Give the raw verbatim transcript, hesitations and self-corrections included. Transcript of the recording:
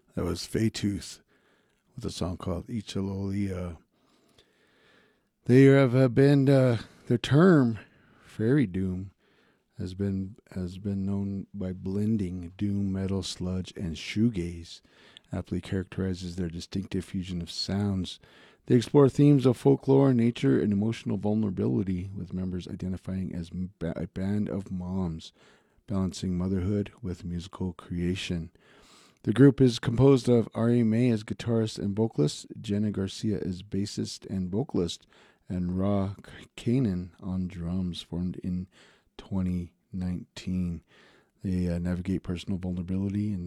That was Faytooth with a song called Ichalolia. They have uh, been uh, their term, fairy doom, has been has been known by blending doom metal, sludge, and shoegaze. Aptly characterizes their distinctive fusion of sounds. They explore themes of folklore, nature, and emotional vulnerability, with members identifying as a band of moms, balancing motherhood with musical creation. The group is composed of Ari May as guitarist and vocalist, Jenna Garcia as bassist and vocalist, and Ra Kanan on drums, formed in twenty nineteen. They uh, navigate personal vulnerability and